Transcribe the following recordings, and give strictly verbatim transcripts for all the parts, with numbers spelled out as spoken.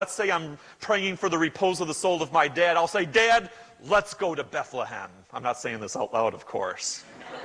Let's say I'm praying for the repose of the soul of my dad. I'll say, Dad, let's go to Bethlehem. I'm not saying this out loud, of course.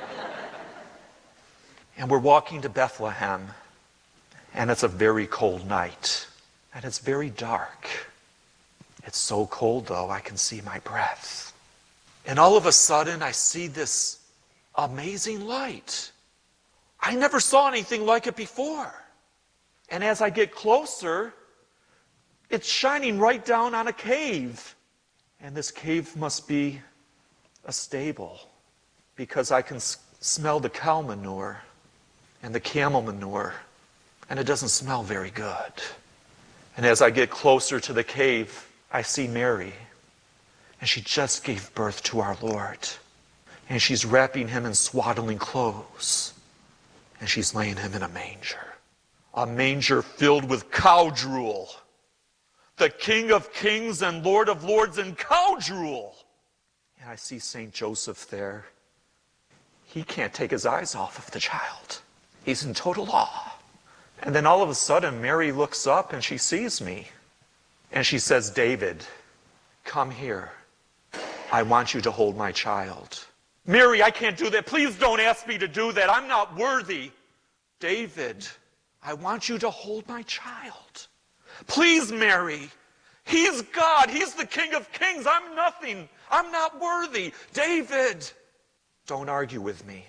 And we're walking to Bethlehem, and it's a very cold night, and it's very dark. It's so cold, though, I can see my breath. And all of a sudden, I see this amazing light. I never saw anything like it before. And as I get closer, it's shining right down on a cave. And this cave must be a stable, because I can s- smell the cow manure and the camel manure, and it doesn't smell very good. And as I get closer to the cave, I see Mary, and she just gave birth to our Lord. And she's wrapping him in swaddling clothes, and she's laying him in a manger. A manger filled with cow drool. The King of Kings and Lord of Lords in cow drool. And I see Saint Joseph there. He can't take his eyes off of the child. He's in total awe. And then all of a sudden, Mary looks up and she sees me. And she says, David, come here. I want you to hold my child. Mary, I can't do that. Please don't ask me to do that. I'm not worthy. David, I want you to hold my child. Please, Mary. He's God. He's the King of Kings. I'm nothing. I'm not worthy. David, don't argue with me.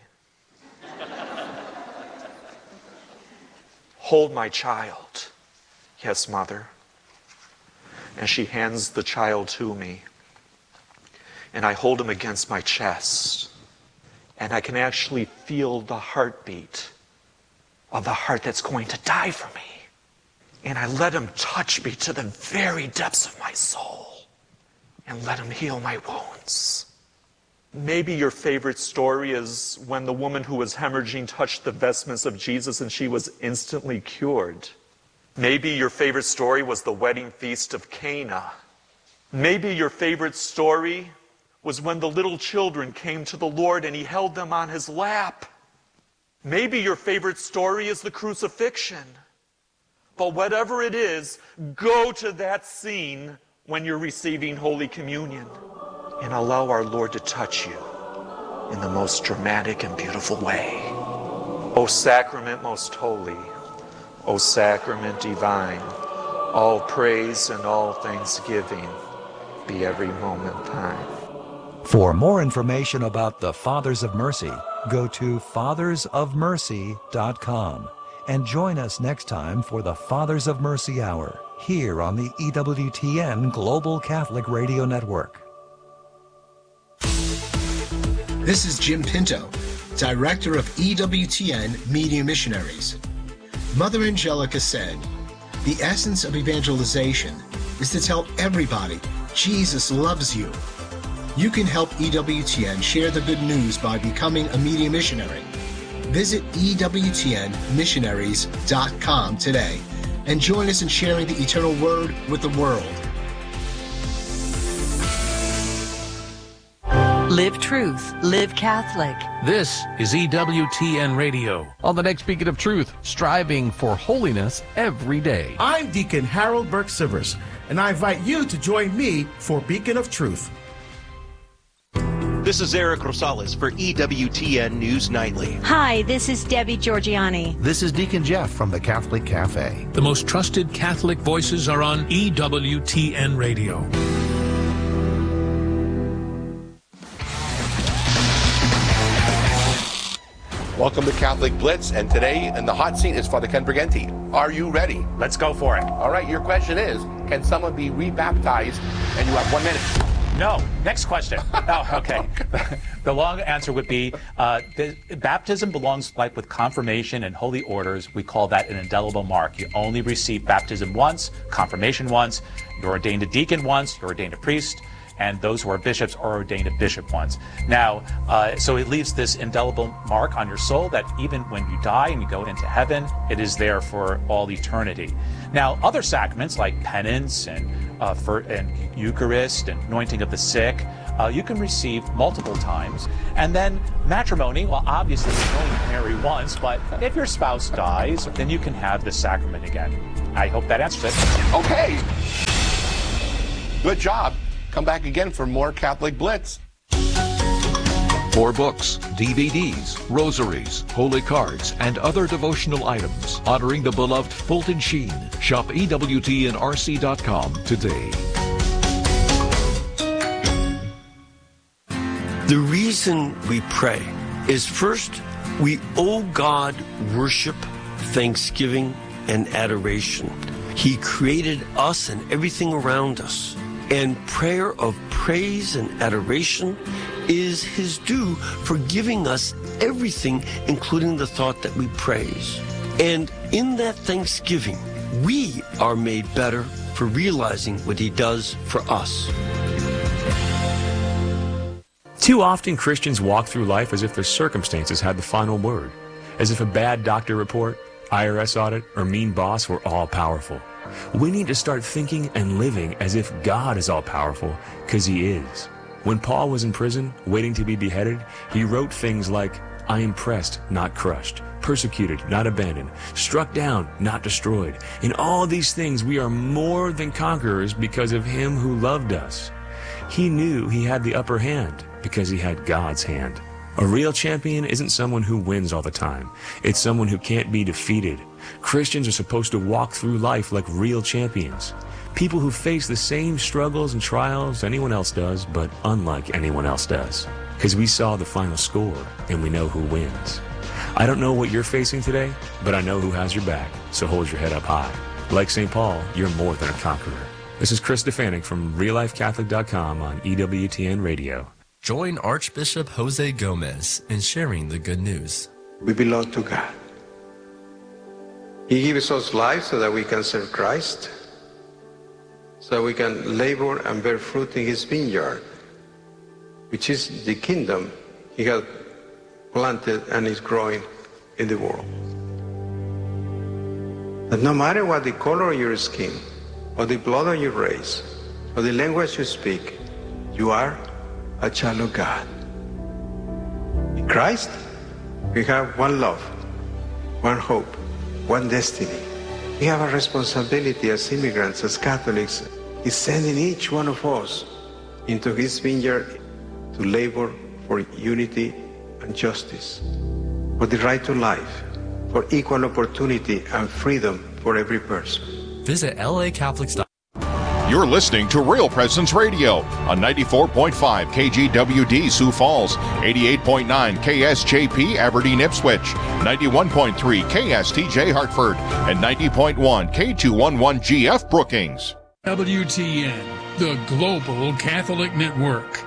Hold my child. Yes, Mother. And she hands the child to me. And I hold him against my chest. And I can actually feel the heartbeat of the heart that's going to die for me. And I let him touch me to the very depths of my soul. And let him heal my wounds. Maybe your favorite story is when the woman who was hemorrhaging touched the vestments of Jesus and she was instantly cured. Maybe your favorite story was the wedding feast of Cana. Maybe your favorite story was when the little children came to the Lord and he held them on his lap. Maybe your favorite story is the crucifixion. But whatever it is, go to that scene when you're receiving Holy Communion and allow our Lord to touch you in the most dramatic and beautiful way. O sacrament most holy, O sacrament divine, all praise and all thanksgiving be every moment thine. For more information about the Fathers of Mercy, go to fathers of mercy dot com and join us next time for the Fathers of Mercy Hour here on the E W T N Global Catholic Radio Network. This is Jim Pinto, Director of E W T N Media Missionaries. Mother Angelica said, the essence of evangelization is to tell everybody Jesus loves you. You can help E W T N share the good news by becoming a media missionary. Visit E W T N missionaries dot com today and join us in sharing the eternal word with the world. Live truth, live Catholic. This is E W T N Radio. On the next Beacon of Truth, striving for holiness every day. I'm Deacon Harold Burke-Sivers, and I invite you to join me for Beacon of Truth. This is Eric Rosales for E W T N News Nightly. Hi, this is Debbie Georgiani. This is Deacon Jeff from the Catholic Cafe. The most trusted Catholic voices are on E W T N Radio. Welcome to Catholic Blitz, and today in the hot seat is Father Ken Briganti. Are you ready? Let's go for it. All right, your question is, can someone be rebaptized? And you have one minute. No. Next question. Oh, okay. The long answer would be, uh, the, baptism belongs like with confirmation and holy orders. We call that an indelible mark. You only receive baptism once, confirmation once, you're ordained a deacon once, you're ordained a priest, and those who are bishops are ordained a bishop once. Now, uh, so it leaves this indelible mark on your soul that even when you die and you go into heaven, it is there for all eternity. Now, other sacraments like penance and uh, for, and Eucharist and anointing of the sick, uh, you can receive multiple times. And then matrimony, well, obviously you can only marry once, but if your spouse dies, then you can have the sacrament again. I hope that answers it. Okay. Good job. Come back again for more Catholic Blitz. For books, D V Ds, rosaries, holy cards, and other devotional items honoring the beloved Fulton Sheen, shop E W T N R C dot com today. The reason we pray is, first, we owe God worship, thanksgiving, and adoration. He created us and everything around us. And prayer of praise and adoration is His due for giving us everything, including the thought that we praise. And in that thanksgiving, we are made better for realizing what He does for us. Too often Christians walk through life as if their circumstances had the final word, as if a bad doctor report, I R S audit, or mean boss were all powerful. We need to start thinking and living as if God is all powerful, because He is. When Paul was in prison, waiting to be beheaded, he wrote things like, I am pressed, not crushed, persecuted, not abandoned, struck down, not destroyed. In all these things we are more than conquerors because of Him who loved us. He knew he had the upper hand because he had God's hand. A real champion isn't someone who wins all the time. It's someone who can't be defeated. Christians are supposed to walk through life like real champions. People who face the same struggles and trials anyone else does, but unlike anyone else does. Because we saw the final score, and we know who wins. I don't know what you're facing today, but I know who has your back, so hold your head up high. Like Saint Paul, you're more than a conqueror. This is Chris Stefanik from real life catholic dot com on E W T N Radio. Join Archbishop Jose Gomez in sharing the good news. We belong to God. He gives us life so that we can serve Christ, so that we can labor and bear fruit in His vineyard, which is the kingdom He has planted and is growing in the world. That no matter what the color of your skin, or the blood of your race, or the language you speak, you are a child of God. In Christ, we have one love, one hope, one destiny. We have a responsibility as immigrants, as Catholics. He's sending each one of us into His vineyard to labor for unity and justice, for the right to life, for equal opportunity and freedom for every person. Visit L A Catholics dot com. You're listening to Real Presence Radio on ninety-four point five K G W D Sioux Falls, eighty-eight point nine K S J P Aberdeen Ipswich, ninety-one point three K S T J Hartford, and ninety point one K two eleven G F Brookings. W T N, the Global Catholic Network.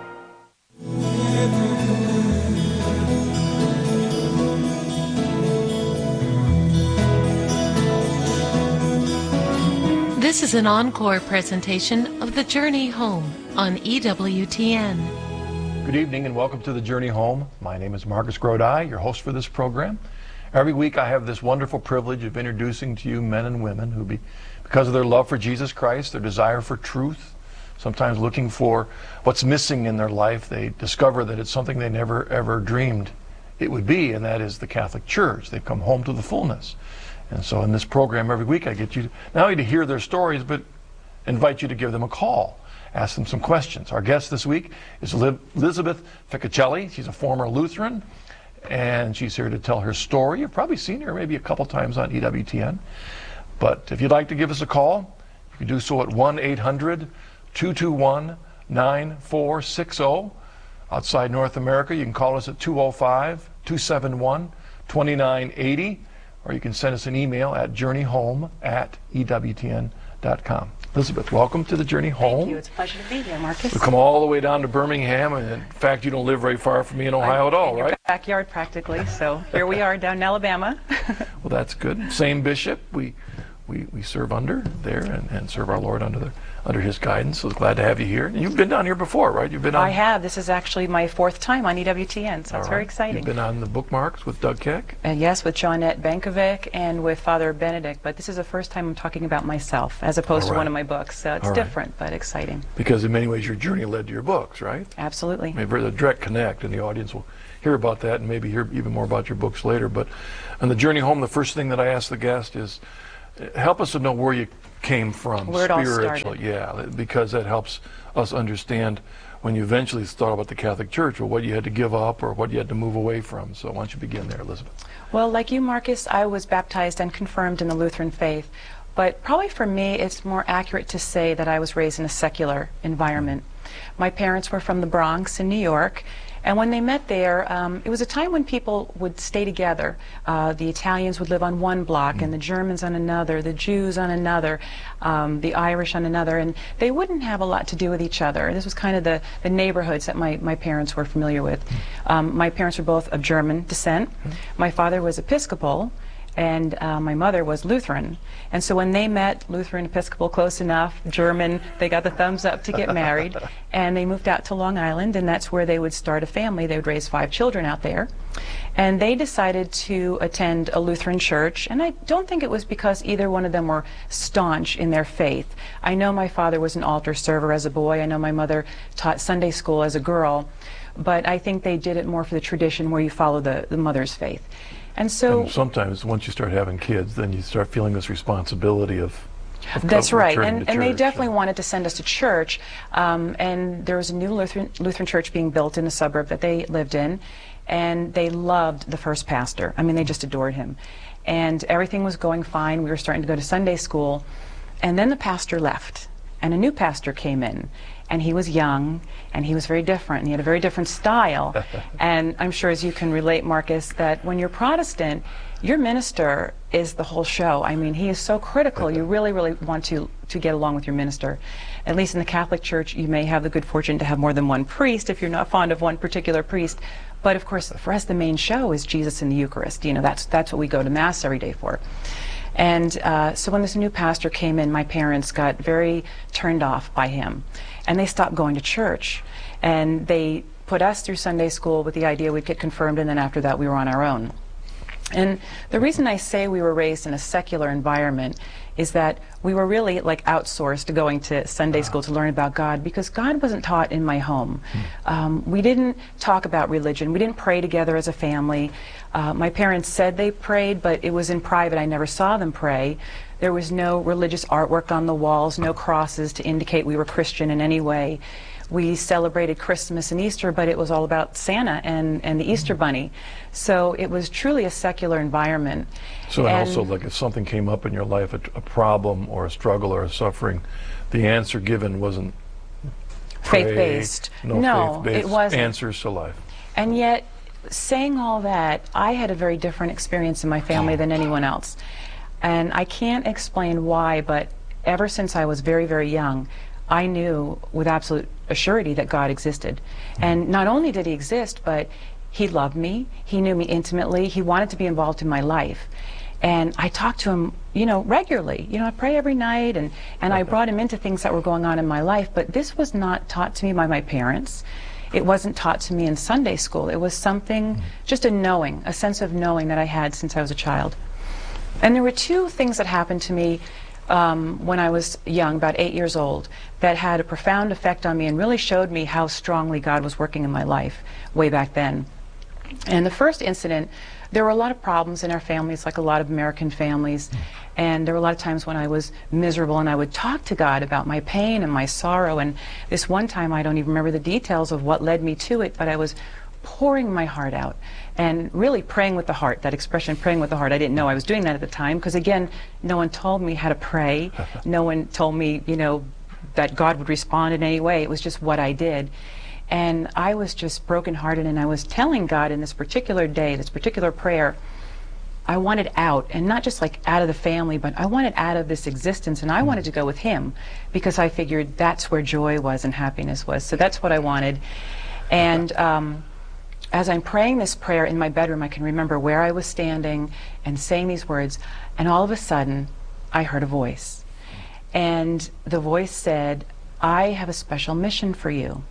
This is an encore presentation of The Journey Home on E W T N. Good evening and welcome to The Journey Home. My name is Marcus Grodi, your host for this program. Every week I have this wonderful privilege of introducing to you men and women who, be, because of their love for Jesus Christ, their desire for truth, sometimes looking for what's missing in their life, they discover that it's something they never ever dreamed it would be, and that is the Catholic Church. They've come home to the fullness. And so in this program every week I get you not only to hear their stories, but invite you to give them a call, ask them some questions. Our guest this week is Elizabeth Ficcicelli. She's a former Lutheran, and she's here to tell her story. You've probably seen her maybe a couple times on E W T N. But if you'd like to give us a call, you can do so at one eight hundred two two one nine four six zero. Outside North America, you can call us at two oh five two seven one two nine eight zero. Or you can send us an email at journeyhome at E W T N dot com. Elizabeth, welcome to the Journey Home. Thank you. It's a pleasure to be here, Marcus. We've come all the way down to Birmingham, and in fact, you don't live very far from me in Ohio I'm at all, in your right? Backyard, practically. So here we are down in Alabama. Well, that's good. Same bishop. We we, we serve under there and, and serve our Lord under the under His guidance. So glad to have you here. And you've been down here before, right? You've been on. I have. This is actually my fourth time on E W T N, so it's right. very exciting. You've been on the Bookmarks with Doug Keck. Uh, yes, with Johnette Bankovic and with Father Benedict. But this is the first time I'm talking about myself as opposed All to one right. of my books. So it's All right. different, but exciting. Because in many ways your journey led to your books, right? Absolutely. Maybe there's a direct connect, and the audience will hear about that and maybe hear even more about your books later. But on the journey home, the first thing that I ask the guest is, uh, help us to know where you came from Where it all spiritually. started. Yeah, because that helps us understand when you eventually thought about the Catholic Church, or what you had to give up or what you had to move away from. So why don't you begin there, Elizabeth? Well, like you, Marcus, I was baptized and confirmed in the Lutheran faith. But probably for me, it's more accurate to say that I was raised in a secular environment. My parents were from the Bronx in New York, and when they met there, um, it was a time when people would stay together. Uh, the Italians would live on one block, and the Germans on another, the Jews on another, um, the Irish on another, and they wouldn't have a lot to do with each other. This was kind of the, the neighborhoods that my, my parents were familiar with. Um, my parents were both of German descent. My father was Episcopal, and uh, my mother was Lutheran. And so when they met, Lutheran, Episcopal, close enough, German, they got the thumbs up to get married, and they moved out to Long Island, and that's where they would start a family. They would raise five children out there. And they decided to attend a Lutheran church, and I don't think it was because either one of them were staunch in their faith. I know my father was an altar server as a boy. I know my mother taught Sunday school as a girl, but I think they did it more for the tradition where you follow the, the mother's faith. And so and sometimes once you start having kids, then you start feeling this responsibility of, of that's right, returning and, to and they church. definitely wanted to send us to church, um, and there was a new Lutheran, Lutheran church being built in the suburb that they lived in, and they loved the first pastor. I mean, they just adored him, and everything was going fine. We were starting to go to Sunday school, and then the pastor left, and a new pastor came in. And he was young, and he was very different, and he had a very different style. And I'm sure, as you can relate, Marcus, that when you're Protestant, your minister is the whole show. I mean, he is so critical. You really, really want to, to get along with your minister. At least in the Catholic Church, you may have the good fortune to have more than one priest if you're not fond of one particular priest. But of course, for us, the main show is Jesus in the Eucharist. You know, that's, that's what we go to Mass every day for. And uh, so when this new pastor came in, my parents got very turned off by him. And they stopped going to church. And they put us through Sunday school with the idea we'd get confirmed, and then after that we were on our own. And the reason I say we were raised in a secular environment is that we were really like outsourced to going to Sunday school to learn about God, because God wasn't taught in my home. Um, we didn't talk about religion. We didn't pray together as a family. Uh, my parents said they prayed, but it was in private. I never saw them pray. There was no religious artwork on the walls, no crosses to indicate we were Christian in any way. We celebrated Christmas and Easter, but it was all about Santa and, and the Easter Bunny. So it was truly a secular environment. So and and also, like if something came up in your life, a, a problem or a struggle or a suffering, the answer given wasn't pray, faith-based. No, No, faith-based it wasn't. answers to life. And yet, saying all that, I had a very different experience in my family than anyone else. And I can't explain why, but ever since I was very, very young, I knew with absolute assurity that God existed. And not only did he exist, but he loved me, he knew me intimately, he wanted to be involved in my life. And I talked to him, you know, regularly. You know, I pray every night, and, and I brought him into things that were going on in my life, but this was not taught to me by my parents. It wasn't taught to me in Sunday school. It was something, just a knowing, a sense of knowing that I had since I was a child. And there were two things that happened to me um, when I was young, about eight years old, that had a profound effect on me and really showed me how strongly God was working in my life way back then. And the first incident, there were a lot of problems in our families, like a lot of American families, and there were a lot of times when I was miserable and I would talk to God about my pain and my sorrow. And this one time, I don't even remember the details of what led me to it, but I was pouring my heart out and really praying with the heart. That expression, praying with the heart, I didn't know I was doing that at the time, because again, no one told me how to pray. No one told me, you know, that God would respond in any way. It was just what I did. And I was just brokenhearted, and I was telling God in this particular day, this particular prayer, I wanted out, and not just like out of the family, but I wanted out of this existence, and I wanted to go with him, because I figured that's where joy was and happiness was. So that's what I wanted. And um, as I'm praying this prayer in my bedroom, I can remember where I was standing and saying these words, and all of a sudden, I heard a voice. And the voice said, I have a special mission for you.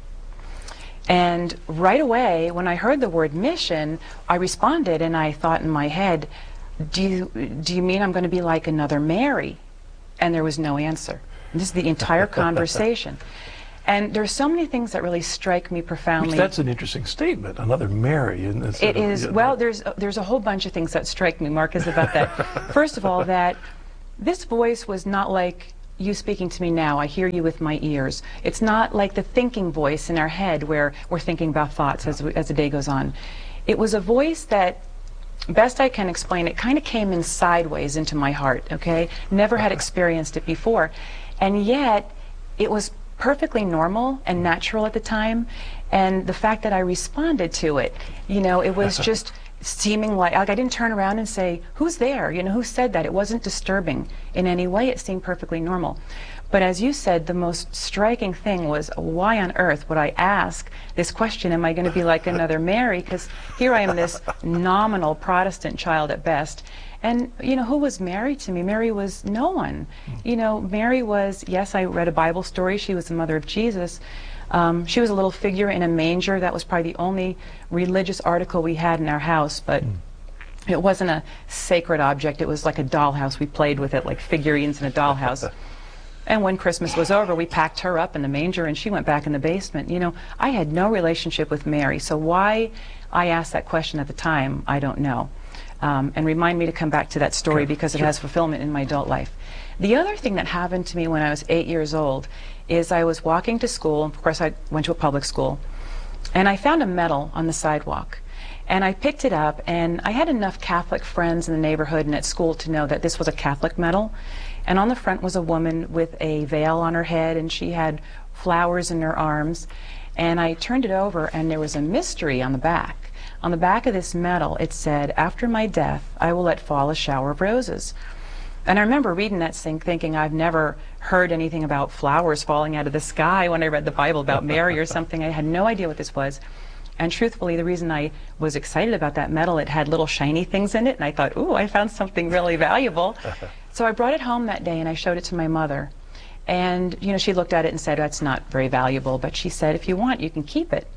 And right away, when I heard the word mission, I responded and I thought in my head, do you, do you mean I'm going to be like another Mary? And there was no answer. And this is the entire conversation. And there are so many things that really strike me profoundly. That's an interesting statement, another Mary. Isn't it? It is. Well, there's, there's a whole bunch of things that strike me, Marcus, about that. First of all, that this voice was not like you speaking to me now. I hear you with my ears. It's not like the thinking voice in our head where we're thinking about thoughts as, we, as the day goes on. It was a voice that, best I can explain, it kind of came in sideways into my heart, okay? Never had experienced it before. And yet, it was perfectly normal and natural at the time. And the fact that I responded to it, you know, it was just seeming like, like I didn't turn around and say, who's there? You know, who said that? It wasn't disturbing in any way. It seemed perfectly normal. But as you said, the most striking thing was, why on earth would I ask this question, am I going to be like another Mary? Because here I am, this nominal Protestant child at best. And, you know, who was Mary to me? Mary was no one. You know, Mary was, yes, I read a Bible story. She was the mother of Jesus. Um, she was a little figure in a manger. That was probably the only religious article we had in our house, but mm. it wasn't a sacred object. It was like a dollhouse. We played with it like figurines in a dollhouse. And when Christmas was over, we packed her up in the manger and she went back in the basement. You know, I had no relationship with Mary, so why I asked that question at the time, I don't know. Um, and remind me to come back to that story because it has fulfillment in my adult life. The other thing that happened to me when I was eight years old is I was walking to school. Of course, I went to a public school. And I found a medal on the sidewalk. And I picked it up, and I had enough Catholic friends in the neighborhood and at school to know that this was a Catholic medal. And on the front was a woman with a veil on her head, and she had flowers in her arms. And I turned it over, and there was a mystery on the back. On the back of this medal, it said, after my death, I will let fall a shower of roses. And I remember reading that thing thinking, I've never heard anything about flowers falling out of the sky when I read the Bible about Mary or something. I had no idea what this was. And truthfully, the reason I was excited about that medal, it had little shiny things in it, and I thought, ooh, I found something really valuable. So I brought it home that day, and I showed it to my mother. And, you know, she looked at it and said, that's not very valuable, but she said, if you want, you can keep it.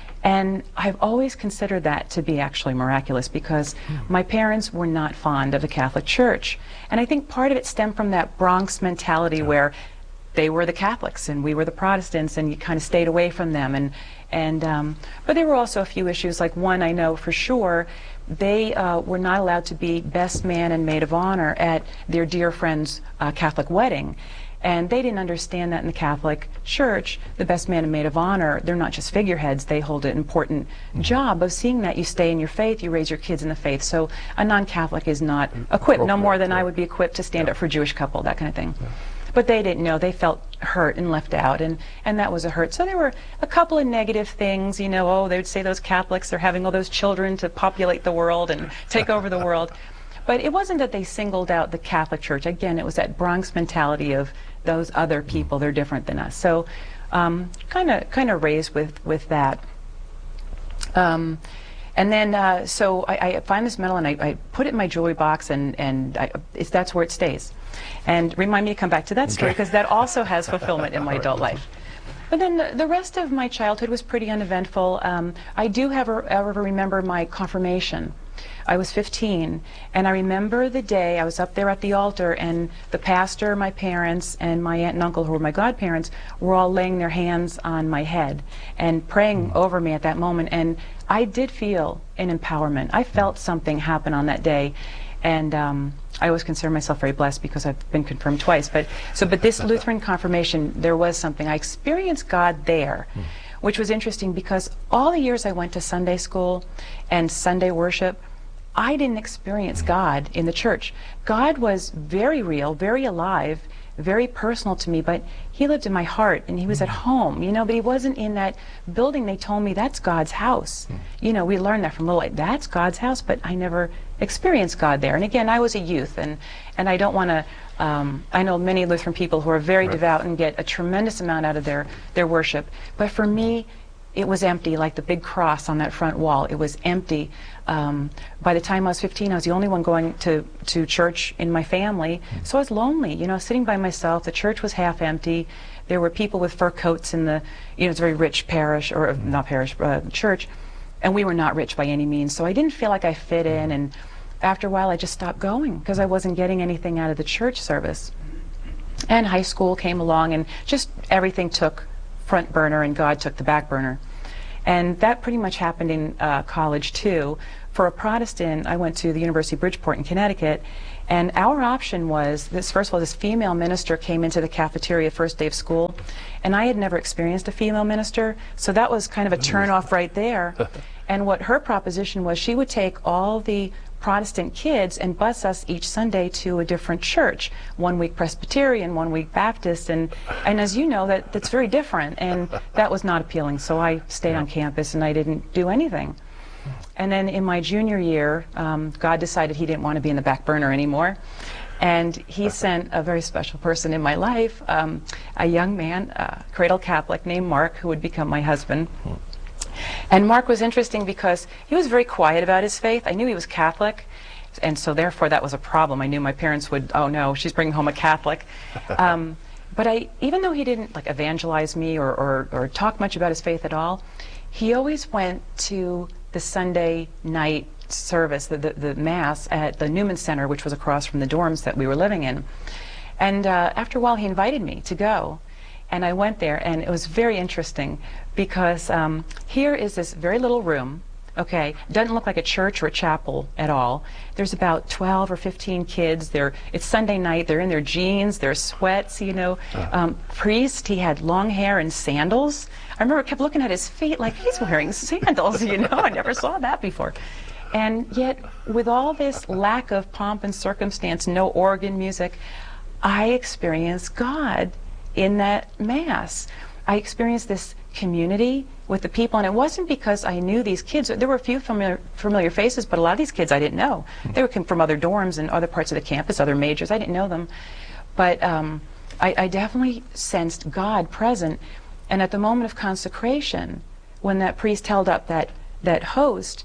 And I've always considered that to be actually miraculous because my parents were not fond of the Catholic Church. And I think part of it stemmed from that Bronx mentality where they were the Catholics and we were the Protestants, and you kind of stayed away from them. And, and, um, but there were also a few issues, like one I know for sure, they uh, were not allowed to be best man and maid of honor at their dear friend's uh, Catholic wedding. And they didn't understand that in the Catholic Church, the best man and maid of honor, they're not just figureheads, they hold an important mm-hmm. job of seeing that you stay in your faith, you raise your kids in the faith. So a non-Catholic is not equipped, no more than I would be equipped to stand yeah. up for a Jewish couple, that kind of thing. Yeah. But they didn't know, they felt hurt and left out, and, and that was a hurt. So there were a couple of negative things, you know, oh, they would say those Catholics, they're having all those children to populate the world and take over the world. But it wasn't that they singled out the Catholic Church. Again, it was that Bronx mentality of those other people, they're different than us. So kind of kind of raised with, with that. Um, and then, uh, so I, I find this medal and I, I put it in my jewelry box, and, and I, it's, that's where it stays. And remind me to come back to that story, because that also has fulfillment in my adult life. But then the, the rest of my childhood was pretty uneventful. Um, I do have a, ever remember my confirmation. I was fifteen, and I remember the day I was up there at the altar, and the pastor, my parents, and my aunt and uncle, who were my godparents, were all laying their hands on my head and praying over me at that moment. And I did feel an empowerment. I felt something happen on that day, and um, I always consider myself very blessed because I've been confirmed twice. But so, but this Lutheran confirmation, there was something. I experienced God there, which was interesting because all the years I went to Sunday school and Sunday worship, I didn't experience God in the church. God was very real, very alive, very personal to me, but he lived in my heart and he was at home, you know, but he wasn't in that building. They told me that's God's house. You know, we learned that from little, like, that's God's house, but I never experienced God there. And again, I was a youth, and, and I don't want to, um, I know many Lutheran people who are very right. devout and get a tremendous amount out of their, their worship, but for me, it was empty, like the big cross on that front wall. It was empty. Um, by the time I was fifteen, I was the only one going to, to church in my family. So I was lonely, you know, sitting by myself. The church was half empty. There were people with fur coats in the, you know, it's a very rich parish, or not parish, uh, church. And we were not rich by any means. So I didn't feel like I fit in. And after a while, I just stopped going because I wasn't getting anything out of the church service. And high school came along, and just everything took front burner, and God took the back burner. And that pretty much happened in uh, college too. For a Protestant, I went to the University of Bridgeport in Connecticut, and our option was this. First of all, this female minister came into the cafeteria first day of school, and I had never experienced a female minister, so that was kind of a turn-off right there. And what her proposition was, she would take all the Protestant kids and bus us each Sunday to a different church, one week Presbyterian, one week Baptist, and and as you know, that that's very different, and that was not appealing. So I stayed on campus and I didn't do anything. And then in my junior year, um, God decided He didn't want to be in the back burner anymore, and He sent a very special person in my life, um, a young man, uh, cradle Catholic named Mark, who would become my husband. And Mark was interesting because he was very quiet about his faith. I knew he was Catholic, and so therefore that was a problem. I knew my parents would, oh no, she's bringing home a Catholic. Um, but I, even though he didn't like evangelize me or, or, or talk much about his faith at all, he always went to the Sunday night service, the, the, the Mass at the Newman Center, which was across from the dorms that we were living in. And uh, after a while he invited me to go. And I went there, and it was very interesting because um, here is this very little room, okay, doesn't look like a church or a chapel at all. There's about twelve or fifteen kids. They're, it's Sunday night, they're in their jeans, their sweats, you know. Um, priest, he had long hair and sandals. I remember I kept looking at his feet like he's wearing sandals, you know. I never saw that before. And yet, with all this lack of pomp and circumstance, no organ music, I experienced God in that Mass. I experienced this community with the people, and it wasn't because I knew these kids. There were a few familiar, familiar faces, but a lot of these kids I didn't know. They were from other dorms and other parts of the campus, other majors. I didn't know them. But um, I, I definitely sensed God present. And at the moment of consecration, when that priest held up that, that host,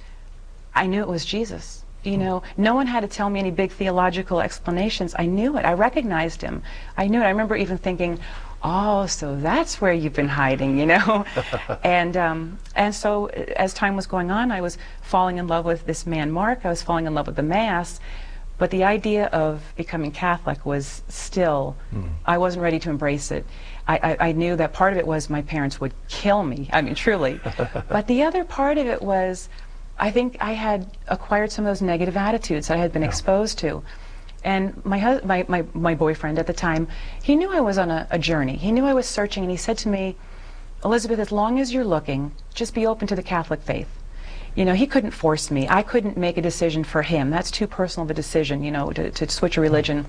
I knew it was Jesus. You know, no one had to tell me any big theological explanations. I knew it. I recognized Him. I knew it. I remember even thinking, oh, so that's where you've been hiding, you know? and um, and so as time was going on, I was falling in love with this man, Mark. I was falling in love with the Mass. But the idea of becoming Catholic was still, mm. I wasn't ready to embrace it. I, I, I knew that part of it was my parents would kill me. I mean, truly. But the other part of it was, I think I had acquired some of those negative attitudes that I had been yeah. exposed to. And my, hus my, my, my boyfriend at the time, he knew I was on a, a journey. He knew I was searching, and he said to me, Elizabeth, as long as you're looking, just be open to the Catholic faith. You know, he couldn't force me. I couldn't make a decision for him. That's too personal of a decision, you know, to, to switch a religion.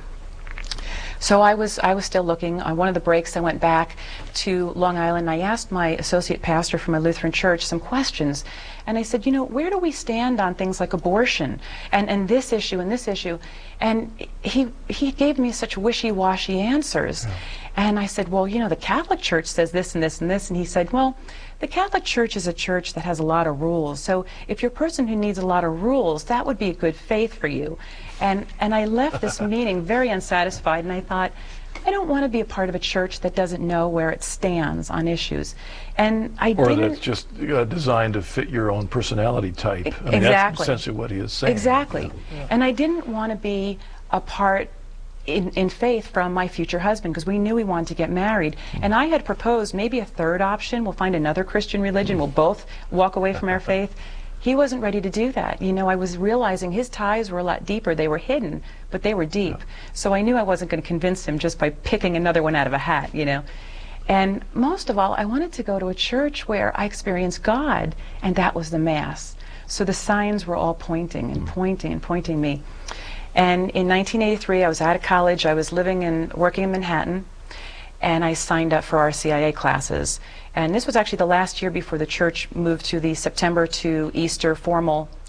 So I was I was still looking. On one of the breaks, I went back to Long Island, and I asked my associate pastor from my Lutheran church some questions. And I said, you know, where do we stand on things like abortion and, and this issue and this issue? And he he gave me such wishy-washy answers. Yeah. And I said, well, you know, the Catholic Church says this and this and this. And he said, well, the Catholic Church is a church that has a lot of rules. So if you're a person who needs a lot of rules, that would be a good faith for you. And, and I left this meeting very unsatisfied, and I thought, I don't want to be a part of a church that doesn't know where it stands on issues. And I or didn't... that's just uh, designed to fit your own personality type. I mean, exactly. That's essentially what he is saying. Exactly. Yeah. And I didn't want to be a part in, in faith from my future husband, because we knew we wanted to get married. Mm. And I had proposed maybe a third option. We'll find another Christian religion. Mm. We'll both walk away from our faith. He wasn't ready to do that. You know, I was realizing his ties were a lot deeper. They were hidden, but they were deep. Yeah. So I knew I wasn't going to convince him just by picking another one out of a hat, you know. And most of all, I wanted to go to a church where I experienced God, and that was the Mass. So the signs were all pointing and pointing and pointing me. And in nineteen eighty-three, I was out of college. I was living and working in Manhattan, and I signed up for R C I A classes. And this was actually the last year before the church moved to the September to Easter formal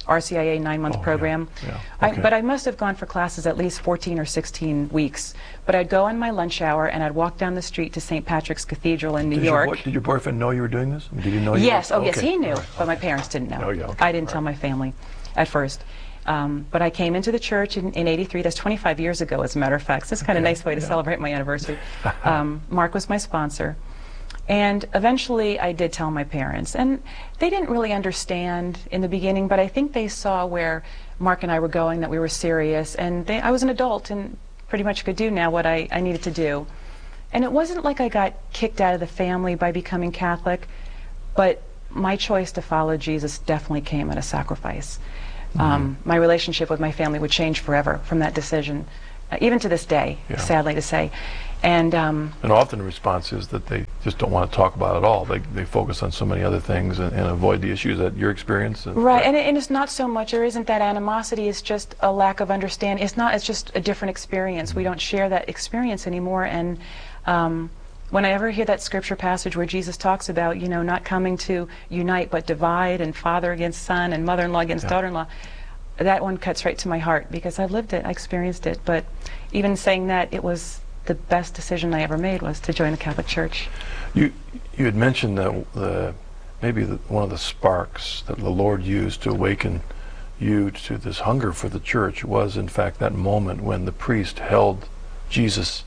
R C I A nine-month Oh, program. yeah, yeah, okay. I, but I must have gone for classes at least fourteen or sixteen weeks. But I'd go in my lunch hour and I'd walk down the street to Saint Patrick's Cathedral in New did York. Your boy, did your boyfriend know you were doing this? Did he know you Yes, were? oh yes, Okay. he knew, All right. but my parents didn't know. Oh, yeah, okay. I didn't tell my family at first. Um, but I came into the church in, in eighty-three, that's twenty-five years ago, as a matter of fact. So it's kind of Okay, a nice way to yeah. celebrate my anniversary. Um, Mark was my sponsor. And eventually I did tell my parents. And they didn't really understand in the beginning, but I think they saw where Mark and I were going, that we were serious. And they, I was an adult and pretty much could do now what I, I needed to do. And it wasn't like I got kicked out of the family by becoming Catholic, but my choice to follow Jesus definitely came at a sacrifice. Mm-hmm. um, my relationship with my family would change forever from that decision, uh, even to this day, Yeah. sadly to say. And um, And often the response is that they just don't want to talk about it at all. They, they focus on so many other things and, and avoid the issues that your experience. And, right, and, it, and it's not so much, there isn't that animosity, it's just a lack of understanding. It's not, it's just a different experience. We don't share that experience anymore. And um, when I ever hear that scripture passage where Jesus talks about, you know, not coming to unite but divide, and father against son and mother-in-law against Yeah. daughter-in-law, that one cuts right to my heart because I've lived it, I experienced it. But even saying that, it was the best decision I ever made was to join the Catholic Church. You you had mentioned that the maybe the, one of the sparks that the Lord used to awaken you to this hunger for the church was in fact that moment when the priest held Jesus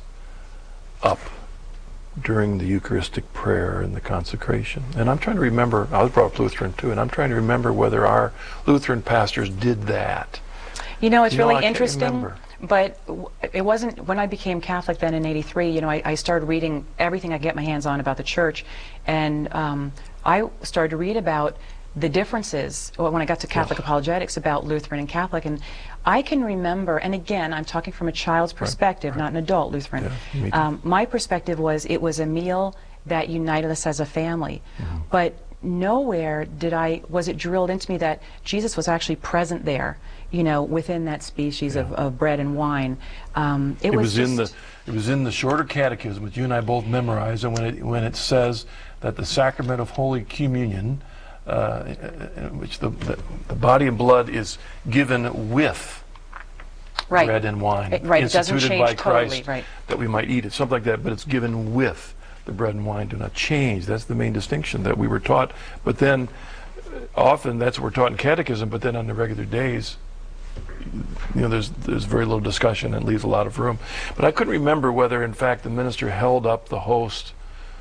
up during the Eucharistic prayer and the consecration. And I'm trying to remember, I was brought up Lutheran too, and I'm trying to remember whether our Lutheran pastors did that. You know, it's You know, really I can't interesting, remember. but w- it wasn't, when I became Catholic then in eighty-three, you know, I, I started reading everything I could get my hands on about the church, and um, I started to read about the differences well, when I got to Catholic Yes. apologetics about Lutheran and Catholic, and I can remember, and again, I'm talking from a child's perspective, not an adult Lutheran. Yeah, me too. Um, my perspective was it was a meal that united us as a family, but nowhere did I, was it drilled into me that Jesus was actually present there, you know, within that species of, of bread and wine. Um, it, It was, was in the just- it was in the shorter catechism, which you and I both memorized, and when it when it says that the sacrament of Holy Communion, uh, in which the, the the body and blood is given with Right. bread and wine, It- right, it doesn't instituted change by totally, Christ, right. that we might eat it, something like that. But it's given with the bread and wine, do not change. That's the main distinction that we were taught. But then, uh, often that's what we're taught in catechism. But then on the regular days, you know, there's there's very little discussion and leaves a lot of room. But I couldn't remember whether, in fact, the minister held up the host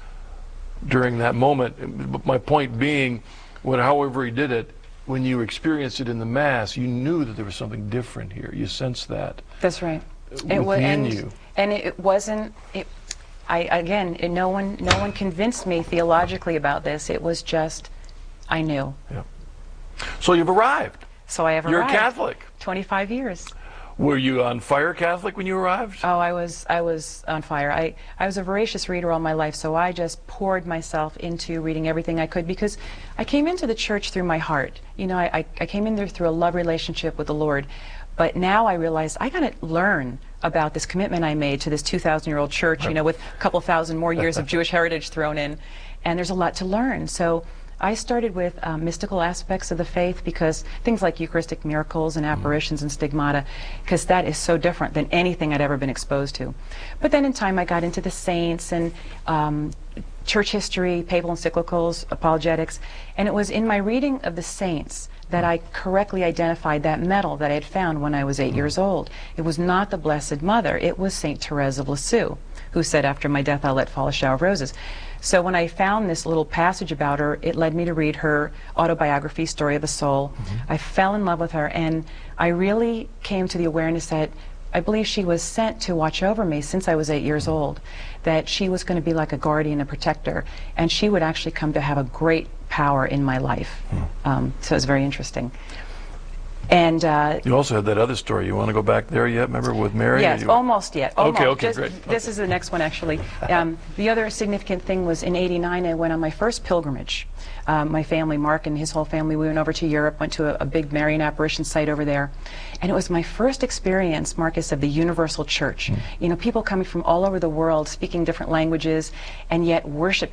during that moment. But my point being, when however he did it, when you experienced it in the Mass, you knew that there was something different here. You sensed that. That's right. Within wa- and, you. and it wasn't. It, I again, it, no one, no one convinced me theologically about this. It was just, I knew. Yeah. So you've arrived. So I have You're arrived. a Catholic. twenty-five years. Were you on fire Catholic when you arrived? Oh, I was I was on fire. I, I was a voracious reader all my life, so I just poured myself into reading everything I could because I came into the church through my heart. You know, I, I, I came in there through a love relationship with the Lord. But now I realize I got to learn about this commitment I made to this two thousand year old church, you know, with a couple thousand more years of Jewish heritage thrown in. And there's a lot to learn. So I started with um, mystical aspects of the faith because things like Eucharistic miracles and apparitions and stigmata, because that is so different than anything I'd ever been exposed to. But then in time I got into the saints and um, church history, papal encyclicals, apologetics, and it was in my reading of the saints that I correctly identified that medal that I had found when I was eight years old. It was not the Blessed Mother, it was Saint Therese of Lisieux, who said, after my death I'll let fall a shower of roses. So when I found this little passage about her, it led me to read her autobiography, Story of the Soul. Mm-hmm. I fell in love with her, and I really came to the awareness that I believe she was sent to watch over me since I was eight years old, that she was going to be like a guardian, a protector, and she would actually come to have a great power in my life. Mm. Um, so it's very interesting. And uh, you also had that other story. You want to go back there yet? Remember with Mary? Yes, you... almost yet. Almost. Okay, okay, Just, great. This okay. is the next one, actually. Um, the other significant thing was in eighty-nine, I went on my first pilgrimage. Um, my family, Mark and his whole family, we went over to Europe, went to a, a big Marian apparition site over there. And it was my first experience, Marcus, of the universal church. Mm. You know, people coming from all over the world, speaking different languages, and yet worshiping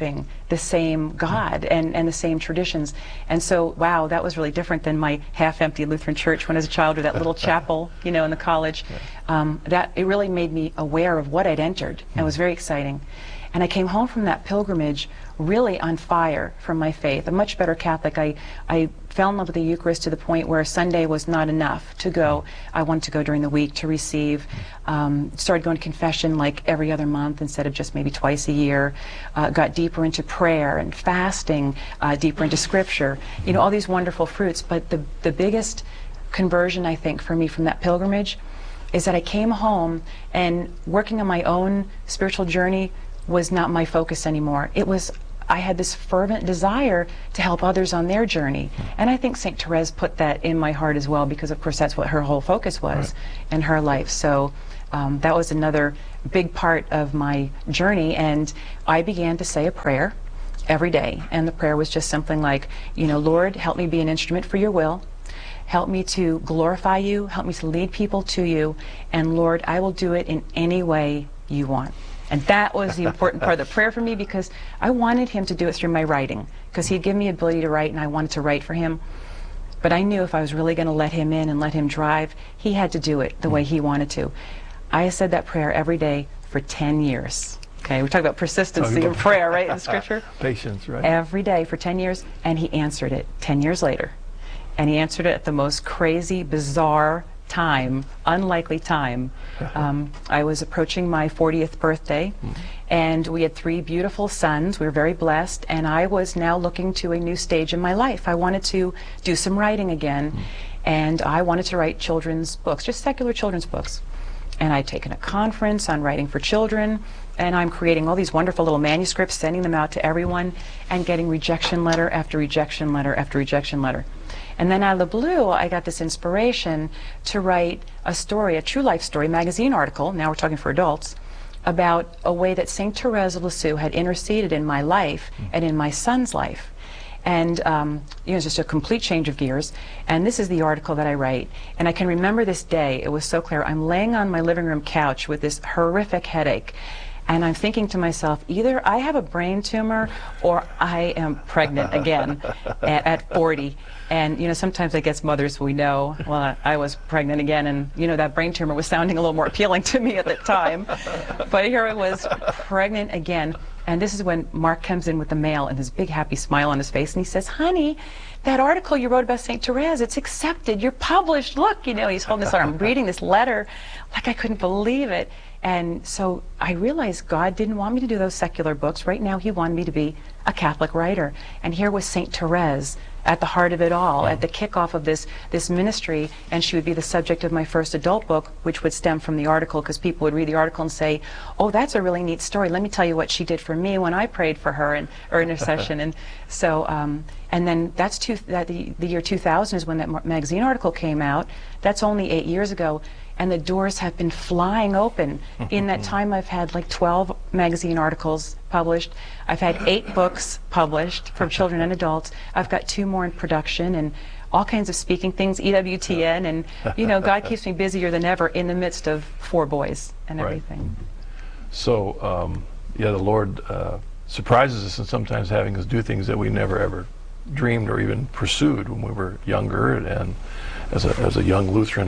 the same God and, and the same traditions. And so, wow, that was really different than my half-empty Lutheran church when I was a child, or that little chapel, you know, in the college. Um, that it really made me aware of what I'd entered, and it was very exciting. And I came home from that pilgrimage really on fire from my faith, a much better Catholic. I, I fell in love with the Eucharist to the point where Sunday was not enough to go. I wanted to go during the week to receive. Um, started going to confession like every other month instead of just maybe twice a year. Uh, got deeper into prayer and fasting, uh, deeper into Scripture. You know, all these wonderful fruits. But the, the biggest conversion, I think, for me from that pilgrimage is that I came home and working on my own spiritual journey was not my focus anymore. It was, I had this fervent desire to help others on their journey. And I think Saint Therese put that in my heart as well, because of course that's what her whole focus was in her life. So um, that was another big part of my journey. And I began to say a prayer every day. And the prayer was just something like, you know, Lord, help me be an instrument for your will. Help me to glorify you. Help me to lead people to you. And Lord, I will do it in any way you want. And that was the important part of the prayer for me, because I wanted him to do it through my writing, because he'd given me the ability to write and I wanted to write for him. But I knew if I was really going to let him in and let him drive, he had to do it the way he wanted to. I said that prayer every day for ten years. Okay, we're talking about persistency in prayer, right, in Scripture? Patience, right? Every day for ten years, and he answered it ten years later. And he answered it at the most crazy, bizarre time, unlikely time. Um, I was approaching my fortieth birthday, mm. and we had three beautiful sons. We were very blessed, and I was now looking to a new stage in my life. I wanted to do some writing again, mm. and I wanted to write children's books, just secular children's books. And I'd taken a conference on writing for children, and I'm creating all these wonderful little manuscripts, sending them out to everyone, and getting rejection letter after rejection letter after rejection letter. And then out of the blue, I got this inspiration to write a story, a true life story, magazine article, now we're talking for adults, about a way that Saint Therese of Lisieux had interceded in my life and in my son's life. And um, you know, it's just a complete change of gears. And this is the article that I write. And I can remember this day, it was so clear. I'm laying on my living room couch with this horrific headache. And I'm thinking to myself, either I have a brain tumor or I am pregnant again at, at forty. And, you know, sometimes I guess mothers, we know, well, I, I was pregnant again, and, you know, that brain tumor was sounding a little more appealing to me at the time. But here I was, pregnant again. And this is when Mark comes in with the mail and this big happy smile on his face, and he says, honey, that article you wrote about Saint Therese, it's accepted, you're published, look, you know, he's holding this letter. I'm reading this letter like I couldn't believe it. And so I realized God didn't want me to do those secular books. Right now he wanted me to be a Catholic writer. And here was Saint Therese at the heart of it all, at the kickoff of this, this ministry, and she would be the subject of my first adult book, which would stem from the article, because people would read the article and say, oh, that's a really neat story. Let me tell you what she did for me when I prayed for her, and or intercession. And so, um, and then that's two, that the, the year two thousand is when that magazine article came out. That's only eight years ago. And the doors have been flying open. In that time, I've had like twelve magazine articles published. I've had eight books published for children and adults. I've got two more in production, and all kinds of speaking things, E W T N, and, you know, God keeps me busier than ever in the midst of four boys and everything. Right. So, um, yeah, the Lord uh, surprises us, and sometimes having us do things that we never ever dreamed or even pursued when we were younger, and as a, as a young Lutheran,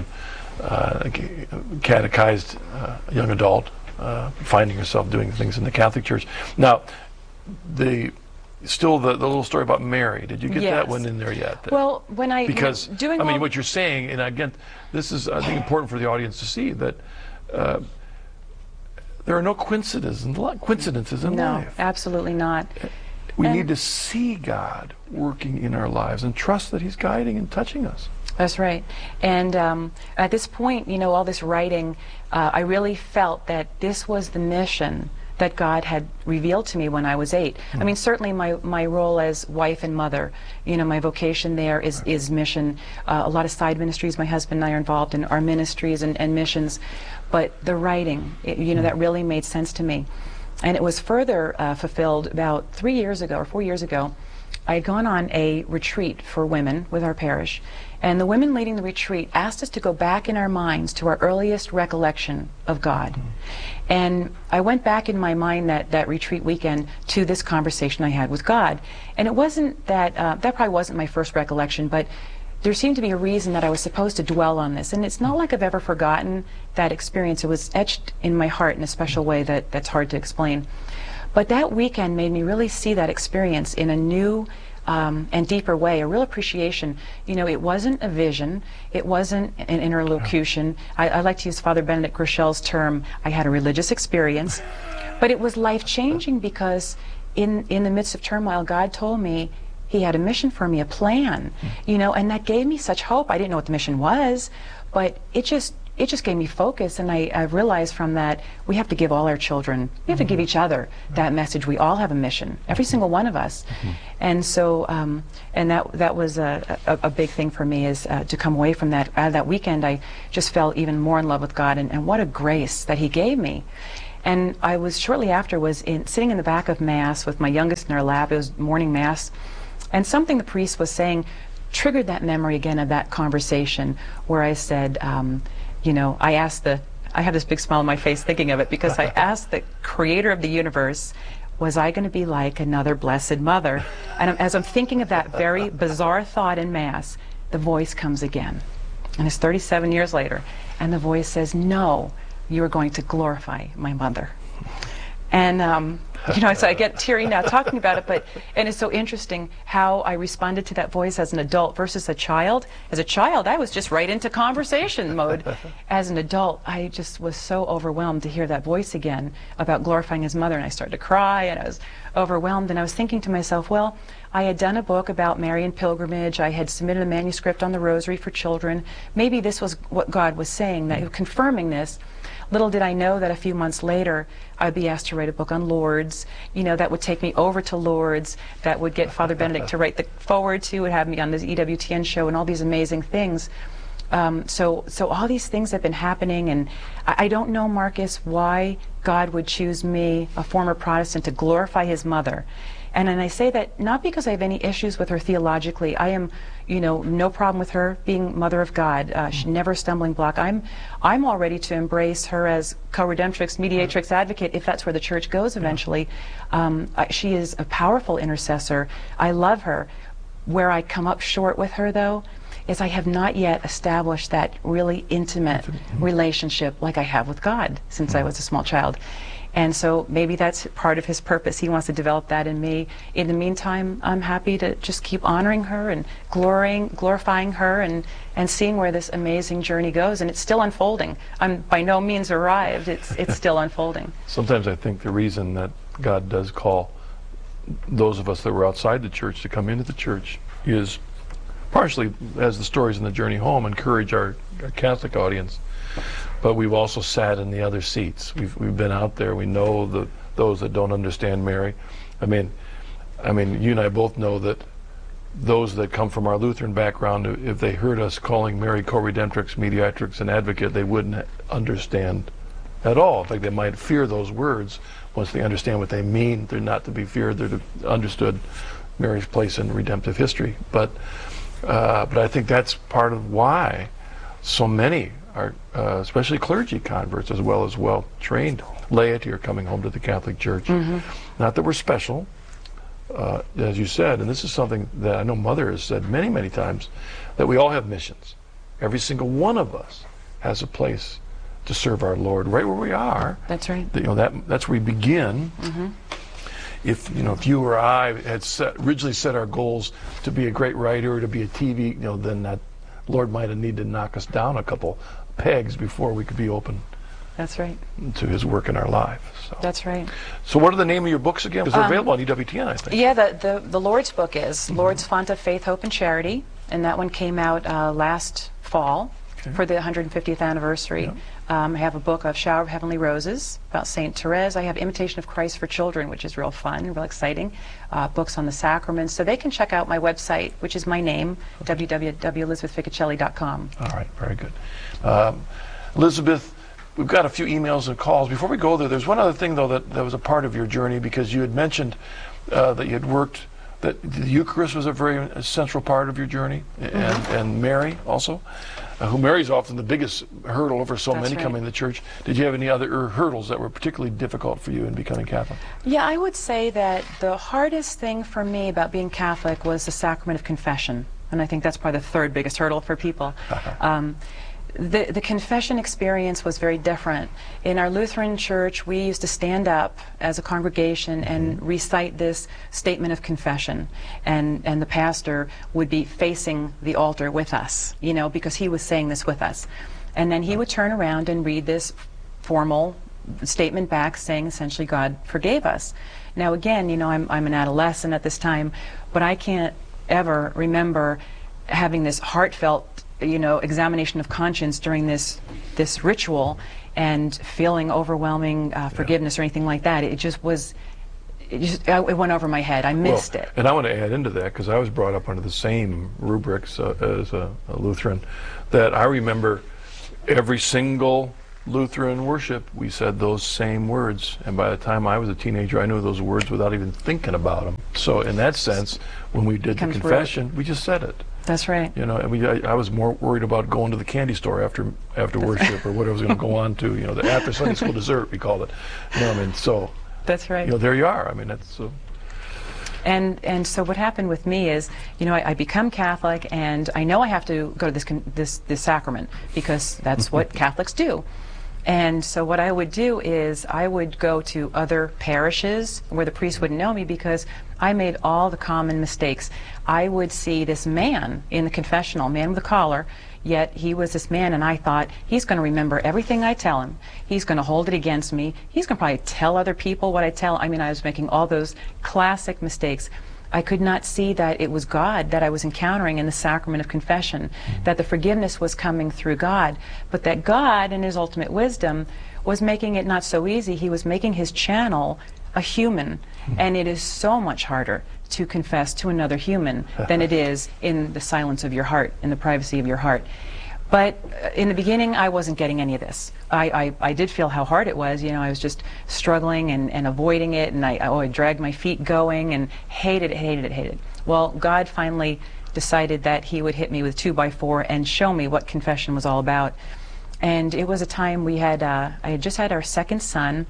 Uh, catechized uh, young adult, uh, finding yourself doing things in the Catholic Church. Now, the still the, the little story about Mary. Did you get yes. that one in there yet? Well, when I because doing I mean, all what you're saying, and again, this is I think important for the audience to see that uh, there are no coincidences in life. Coincidences in no, life. Absolutely not. We and need to see God working in our lives and trust that He's guiding and touching us. That's right. And um, at this point, you know, all this writing, uh, I really felt that this was the mission that God had revealed to me when I was eight. Mm-hmm. I mean, certainly my, my role as wife and mother, you know, my vocation there is, right. is mission. Uh, a lot of side ministries, my husband and I are involved in our ministries and, and missions. But the writing, it, you know, mm-hmm. that really made sense to me. And it was further uh, fulfilled about three years ago or four years ago. I had gone on a retreat for women with our parish, and the women leading the retreat asked us to go back in our minds to our earliest recollection of God. Mm-hmm. And I went back in my mind that, that retreat weekend to this conversation I had with God. And it wasn't that, uh, that probably wasn't my first recollection, but there seemed to be a reason that I was supposed to dwell on this. And it's not like I've ever forgotten that experience. It was etched in my heart in a special way that, that's hard to explain. But that weekend made me really see that experience in a new um, and deeper way, a real appreciation. You know, it wasn't a vision, it wasn't an interlocution. I, I like to use Father Benedict Grochel's term, I had a religious experience. But it was life-changing because in, in the midst of turmoil, God told me He had a mission for me, a plan, you know, and that gave me such hope. I didn't know what the mission was, but it just it just gave me focus, and I, I realized from that we have to give all our children, we have to give each other that message. We all have a mission, every single one of us. Mm-hmm. And so, um, and that that was a, a, a big thing for me, is uh, to come away from that. Out of that weekend, I just fell even more in love with God, and, and what a grace that He gave me. And I was, shortly after, was in, sitting in the back of Mass with my youngest in our lap. It was morning Mass. And something the priest was saying triggered that memory again of that conversation where I said, um, you know, I asked the, I had this big smile on my face thinking of it, because I asked the creator of the universe, was I going to be like another Blessed Mother? And as I'm thinking of that very bizarre thought in Mass, the voice comes again. And it's thirty-seven years later. And the voice says, no, you are going to glorify my mother. And, um, you know, so I get teary now talking about it, but, and it's so interesting how I responded to that voice as an adult versus a child. As a child, I was just right into conversation mode. As an adult, I just was so overwhelmed to hear that voice again about glorifying His mother, and I started to cry, and I was overwhelmed, and I was thinking to myself, well, I had done a book about Marian pilgrimage. I had submitted a manuscript on the Rosary for children. Maybe this was what God was saying, that confirming this. Little did I know that a few months later I'd be asked to write a book on Lourdes. You know, that would take me over to Lourdes, that would get Father Benedict to write the forward to, would have me on this E W T N show, and all these amazing things. Um, so, so all these things have been happening, and I, I don't know, Marcus, why God would choose me, a former Protestant, to glorify His mother. And, and I say that not because I have any issues with her theologically. I am, you know, no problem with her being Mother of God. Uh, she never a stumbling block. I'm, I'm all ready to embrace her as co-redemptrix, mediatrix, advocate, if that's where the Church goes eventually. Um, I, she is a powerful intercessor. I love her. Where I come up short with her, though, is I have not yet established that really intimate relationship like I have with God since I was a small child. And so maybe that's part of His purpose. He wants to develop that in me. In the meantime, I'm happy to just keep honoring her and glorying, glorifying her, and, and seeing where this amazing journey goes. And it's still unfolding. I'm by no means arrived. It's, it's still unfolding. Sometimes I think the reason that God does call those of us that were outside the Church to come into the Church is partially, as the stories in the journey home encourage our, our Catholic audience, but we've also sat in the other seats. We've we've been out there. We know the those that don't understand Mary. I mean, I mean, you and I both know that those that come from our Lutheran background, if they heard us calling Mary co-redemptrix, mediatrix, and advocate, they wouldn't understand at all. In fact, they might fear those words. Once they understand what they mean, they're not to be feared. They're to understood Mary's place in redemptive history. But uh, but I think that's part of why so many are, uh, especially clergy converts, as well as well-trained laity, are coming home to the Catholic Church. Mm-hmm. Not that we're special, uh, as you said, and this is something that I know Mother has said many, many times, that we all have missions. Every single one of us has a place to serve our Lord right where we are. That's right. You know, that that's where we begin. Mm-hmm. If you know, if you or I had set, originally set our goals to be a great writer or to be a T V, you know, then that Lord might have needed to knock us down a couple pegs before we could be open. That's right. To His work in our lives. So. That's right. So what are the name of your books again? Because they're um, available on E W T N, I think. Yeah, the, the, the Lord's book is mm-hmm. Lord's Font of Faith, Hope, and Charity, and that one came out uh, last fall okay. for the one hundred fiftieth anniversary. Yeah. Um, I have a book of Shower of Heavenly Roses about Saint Therese. I have Imitation of Christ for Children, which is real fun, real exciting. Uh, books on the sacraments. So they can check out my website, which is my name, okay. w w w dot elizabeth ficocelli dot com. All right, very good. Um, Elizabeth, we've got a few emails and calls. Before we go there, there's one other thing, though, that, that was a part of your journey, because you had mentioned uh, that you had worked, that the Eucharist was a very central part of your journey, and, mm-hmm. and Mary also, uh, who Mary's often the biggest hurdle over so That's many right. coming to the church. Did you have any other hurdles that were particularly difficult for you in becoming Catholic? Yeah, I would say that the hardest thing for me about being Catholic was the sacrament of confession. And I think that's probably the third biggest hurdle for people. Um, the, the confession experience was very different. In our Lutheran church, we used to stand up as a congregation and recite this statement of confession. And, and the pastor would be facing the altar with us, you know, because he was saying this with us. And then he would turn around and read this formal statement back saying essentially God forgave us. Now again, you know, I'm, I'm an adolescent at this time, but I can't ever remember having this heartfelt, you know, examination of conscience during this this ritual and feeling overwhelming uh, forgiveness yeah. or anything like that. It just was, it just it went over my head. I missed well, it. And I want to add into that, because I was brought up under the same rubrics uh, as a, a Lutheran, that I remember every single Lutheran worship, we said those same words, and by the time I was a teenager, I knew those words without even thinking about them. So in that sense, when we did the confession, we just said it. That's right. You know, and we, I, I was more worried about going to the candy store after after worship or what I was going to go on to. You know, the after Sunday school dessert, we called it. You know, I mean, so. That's right. You know, there you are. I mean, that's so. And and so what happened with me is, you know, I, I become Catholic, and I know I have to go to this con this this sacrament because that's what Catholics do. And so what I would do is I would go to other parishes where the priest wouldn't know me, because I made all the common mistakes. I would see this man in the confessional, man with a collar, yet he was this man, and I thought, he's going to remember everything I tell him. He's going to hold it against me. He's going to probably tell other people what I tell. I mean, I was making all those classic mistakes. I could not see that it was God that I was encountering in the sacrament of confession, that the forgiveness was coming through God, but that God, in His ultimate wisdom, was making it not so easy. He was making His channel a human, and it is so much harder to confess to another human than it is in the silence of your heart, in the privacy of your heart. But uh, in the beginning, I wasn't getting any of this. I, I, I did feel how hard it was. You know, I was just struggling and, and avoiding it, and I, oh, I dragged my feet going and hated it, hated it, hated it. Well, God finally decided that He would hit me with two by four and show me what confession was all about. And it was a time we had, uh, I had just had our second son,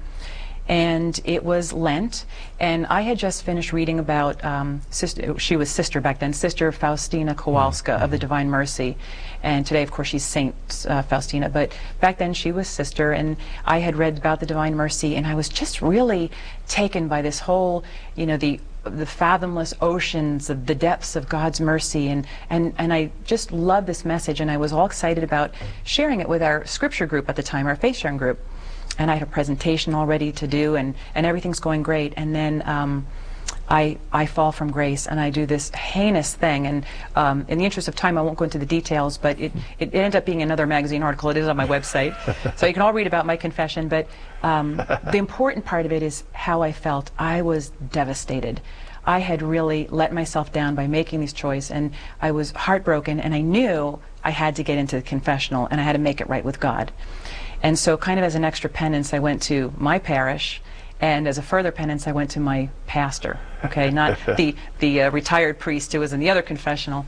and it was Lent, and I had just finished reading about, um, sister, she was sister back then, Sister Faustina Kowalska mm-hmm. of the Divine Mercy, and today of course she's Saint uh, Faustina, but back then she was sister, and I had read about the Divine Mercy, and I was just really taken by this whole, you know, the the fathomless oceans of the depths of God's mercy, and, and, and I just loved this message, and I was all excited about sharing it with our scripture group at the time, our faith sharing group. And I had a presentation all ready to do, and, and everything's going great. And then um, I, I fall from grace, and I do this heinous thing. And um, in the interest of time, I won't go into the details, but it, it ended up being another magazine article. It is on my website. So you can all read about my confession. But um, the important part of it is how I felt. I was devastated. I had really let myself down by making this choice, and I was heartbroken, and I knew I had to get into the confessional, and I had to make it right with God. And so kind of as an extra penance, I went to my parish, and as a further penance, I went to my pastor, okay, not the, the uh, retired priest who was in the other confessional.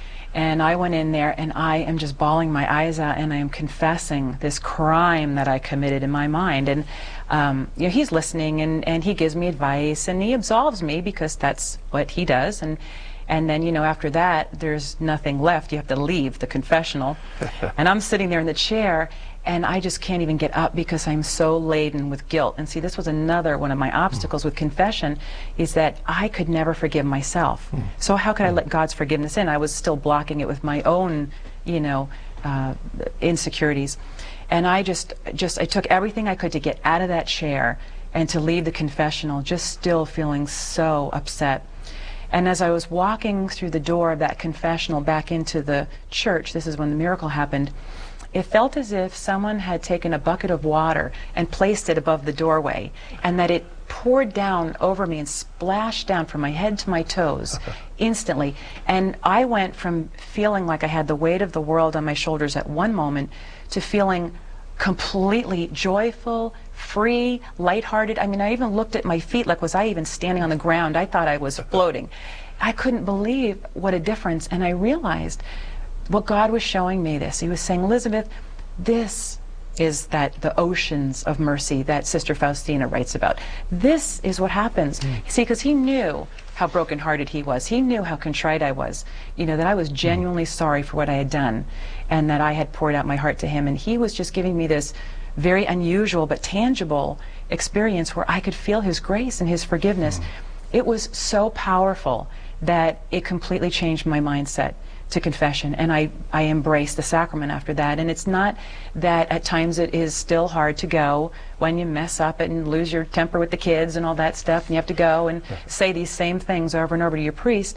And I went in there, and I am just bawling my eyes out, and I am confessing this crime that I committed in my mind. And um, you know, he's listening, and, and he gives me advice, and he absolves me because that's what he does. And And then, you know, after that, there's nothing left. You have to leave the confessional. And I'm sitting there in the chair, and I just can't even get up because I'm so laden with guilt. And see, this was another one of my obstacles with confession, is that I could never forgive myself. Mm. So how could I let God's forgiveness in? I was still blocking it with my own, you know, uh, insecurities. And I just, just, I took everything I could to get out of that chair and to leave the confessional, just still feeling so upset. And as I was walking through the door of that confessional back into the church, this is when the miracle happened, it felt as if someone had taken a bucket of water and placed it above the doorway, and that it poured down over me and splashed down from my head to my toes instantly. And I went from feeling like I had the weight of the world on my shoulders at one moment to feeling completely joyful, free, lighthearted. I mean, I even looked at my feet like, was I even standing on the ground? I thought I was floating. I couldn't believe what a difference. And I realized what God was showing me this. He was saying, Elizabeth, this is that the oceans of mercy that Sister Faustina writes about. This is what happens. Mm. See, because he knew how brokenhearted he was. He knew how contrite I was. You know, that I was genuinely mm. sorry for what I had done, and that I had poured out my heart to him. And he was just giving me this very unusual but tangible experience where I could feel his grace and his forgiveness. Mm. It was so powerful that it completely changed my mindset to confession, and I, I embraced the sacrament after that. And it's not that at times it is still hard to go when you mess up and lose your temper with the kids and all that stuff, and you have to go and say these same things over and over to your priest.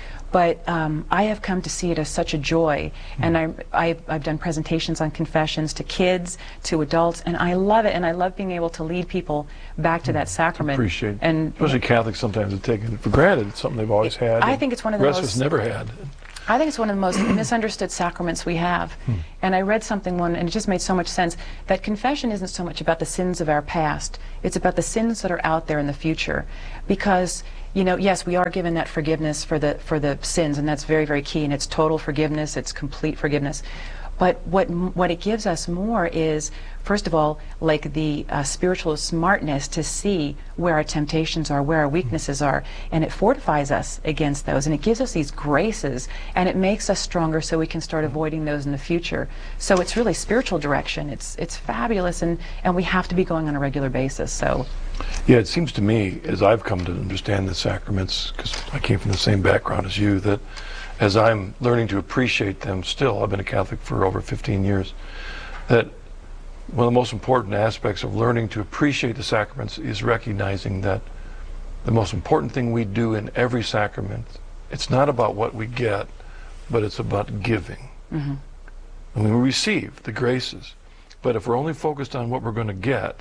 But um, I have come to see it as such a joy, mm. and I, I, I've done presentations on confessions to kids, to adults, and I love it, and I love being able to lead people back to that sacrament. Appreciate it. And especially Catholics sometimes have taken it for granted. It's something they've always had. I think it's one of the rest most... of us never had. I think it's one of the most misunderstood sacraments we have. Hmm. And I read something one, and it just made so much sense, that confession isn't so much about the sins of our past. It's about the sins that are out there in the future. Because, you know, yes, we are given that forgiveness for the, for the sins, and that's very, very key, and it's total forgiveness, it's complete forgiveness. But what, what it gives us more is, first of all, like the uh, spiritual smartness to see where our temptations are, where our weaknesses are, and it fortifies us against those, and it gives us these graces, and it makes us stronger so we can start avoiding those in the future. So it's really spiritual direction. It's, it's fabulous, and, and we have to be going on a regular basis. So, yeah, it seems to me, as I've come to understand the sacraments, because I came from the same background as you, that as I'm learning to appreciate them still, I've been a Catholic for over fifteen years, that one of the most important aspects of learning to appreciate the sacraments is recognizing that the most important thing we do in every sacrament, it's not about what we get, but it's about giving. Mm-hmm. And we receive the graces. But if we're only focused on what we're going to get,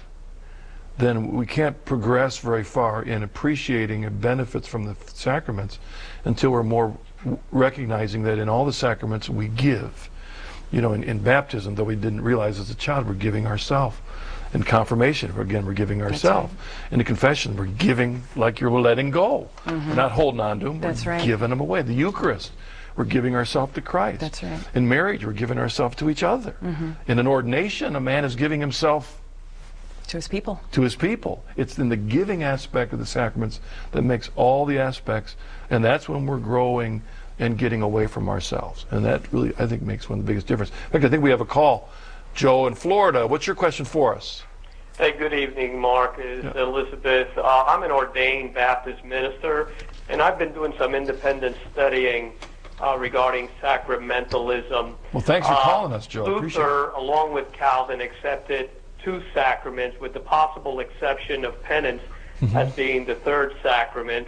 then we can't progress very far in appreciating the benefits from the sacraments until we're more recognizing that in all the sacraments we give. You know, in, in baptism, though we didn't realize as a child, we're giving ourselves. In confirmation, again, we're giving ourselves. Right. In the confession, we're giving like you're letting go. Mm-hmm. We're not holding on to them, That's we're right. giving them away. The Eucharist, we're giving ourselves to Christ. That's right. In marriage, we're giving ourselves to each other. Mm-hmm. In an ordination, a man is giving himself to his people. To his people. It's in the giving aspect of the sacraments that makes all the aspects, and that's when we're growing and getting away from ourselves. And that really, I think, makes one of the biggest difference. In fact, I think we have a call. Joe in Florida, what's your question for us? Hey, good evening, Mark. It's yeah. Elizabeth. Uh, I'm an ordained Baptist minister, and I've been doing some independent studying uh, regarding sacramentalism. Well, thanks for uh, calling us, Joe. Luther, along with Calvin, accepted two sacraments, with the possible exception of penance mm-hmm. as being the third sacrament.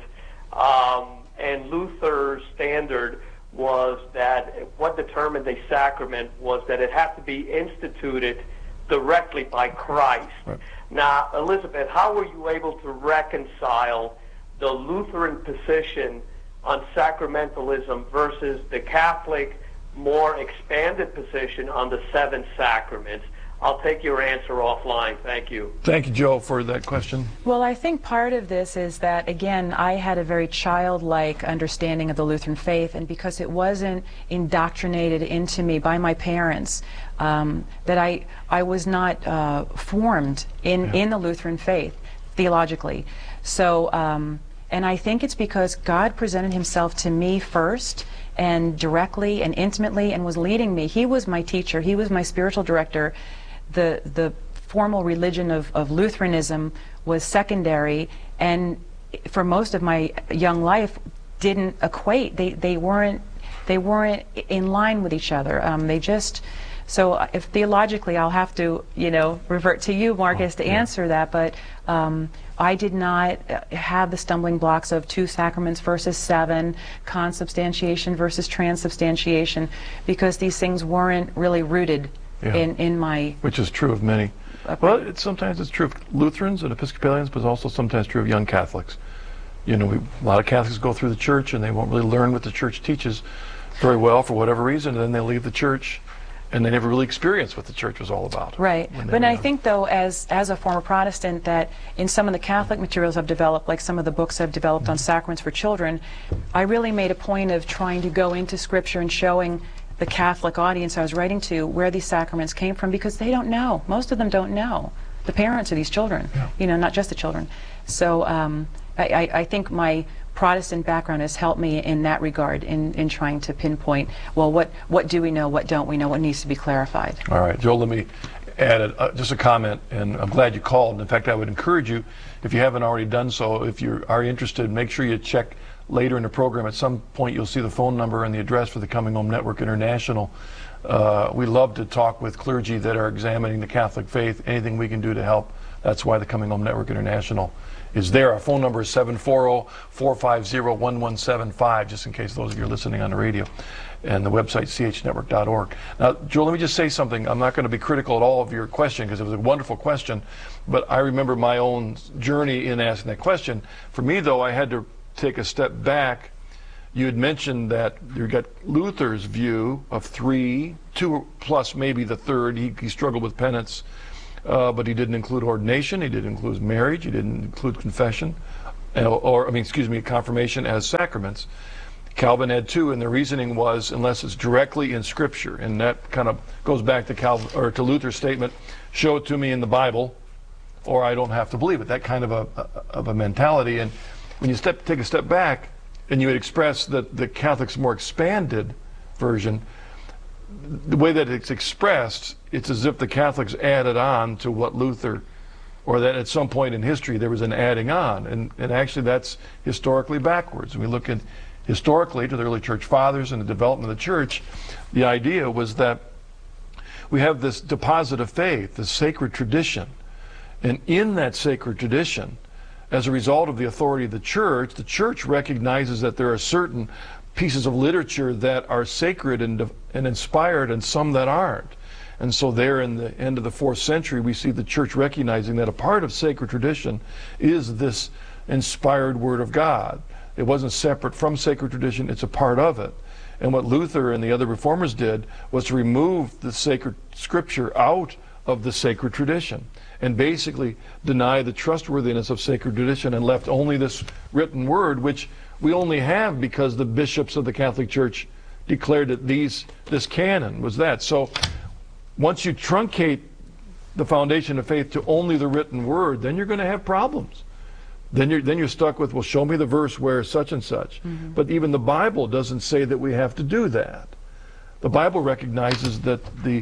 Um, and Luther's standard was that what determined a sacrament was that it had to be instituted directly by Christ. Right. Now, Elizabeth, how were you able to reconcile the Lutheran position on sacramentalism versus the Catholic, more expanded position on the seven sacraments? I'll take your answer offline. Thank you. Thank you, Joe, for that question. Well, I think part of this is that, again, I had a very childlike understanding of the Lutheran faith, and because it wasn't indoctrinated into me by my parents, um, that I, I was not uh, formed in, yeah. in the Lutheran faith, theologically. So, um, and I think it's because God presented himself to me first, and directly and intimately, and was leading me. He was my teacher. He was my spiritual director. The the formal religion of, of Lutheranism was secondary, and for most of my young life didn't equate. They they weren't they weren't in line with each other. Um, they just so if theologically I'll have to you know revert to you, Marcus, to yeah. answer that. But um, I did not have the stumbling blocks of two sacraments versus seven, consubstantiation versus transubstantiation, because these things weren't really rooted yeah. in, in my... Which is true of many. Well, it's, sometimes it's true of Lutherans and Episcopalians, but it's also sometimes true of young Catholics. You know, we, a lot of Catholics go through the church and they won't really learn what the church teaches very well for whatever reason, and then they leave the church and they never really experienced what the church was all about. Right. when they But were I young. think, though, as as a former Protestant, that in some of the Catholic materials I've developed, like some of the books I've developed Mm-hmm. on sacraments for children, I really made a point of trying to go into Scripture and showing the Catholic audience I was writing to where these sacraments came from, because they don't know. Most of them don't know. The parents of these children, Yeah. you know, not just the children. So um, I, I, I think my Protestant background has helped me in that regard, in, in trying to pinpoint, well, what, what do we know, what don't we know, what needs to be clarified. All right, Joel, let me add a, uh, just a comment, and I'm glad you called. In fact, I would encourage you, if you haven't already done so, if you are interested, make sure you check later in the program. At some point, you'll see the phone number and the address for the Coming Home Network International. Uh, we love to talk with clergy that are examining the Catholic faith, anything we can do to help. That's why the Coming Home Network International is there. Our phone number is seven four zero, four five zero, one one seven five, just in case those of you are listening on the radio. And the website, c h network dot org. Now, Joel, let me just say something. I'm not going to be critical at all of your question, because it was a wonderful question, but I remember my own journey in asking that question. For me, though, I had to take a step back. You had mentioned that you got Luther's view of three, two plus maybe the third. He, he struggled with penance. Uh, but he didn't include ordination, he didn't include marriage, he didn't include confession, or, or I mean, excuse me, confirmation as sacraments. Calvin had two, and the reasoning was, unless it's directly in Scripture, and that kind of goes back to Calvin or to Luther's statement, "Show it to me in the Bible, or I don't have to believe it." That kind of a, a of a mentality. And when you step take a step back, and you had expressed that the Catholic's more expanded version, the way that it's expressed, it's as if the Catholics added on to what Luther, or that at some point in history there was an adding on, and, and actually that's historically backwards. When we look at historically to the early church fathers and the development of the church, the idea was that we have this deposit of faith, this sacred tradition, and in that sacred tradition, as a result of the authority of the church, the church recognizes that there are certain pieces of literature that are sacred and, and inspired, and some that aren't. And so there in the end of the fourth century, we see the church recognizing that a part of sacred tradition is this inspired Word of God. It wasn't separate from sacred tradition, it's a part of it. And what Luther and the other reformers did was to remove the sacred Scripture out of the sacred tradition, and basically deny the trustworthiness of sacred tradition, and left only this written word, which we only have because the bishops of the Catholic Church declared that these this canon was that. So once you truncate the foundation of faith to only the written word, then you're going to have problems. Then you're then you're stuck with, well, show me the verse where such and such. Mm-hmm. But even the Bible doesn't say that we have to do that. The Bible recognizes that the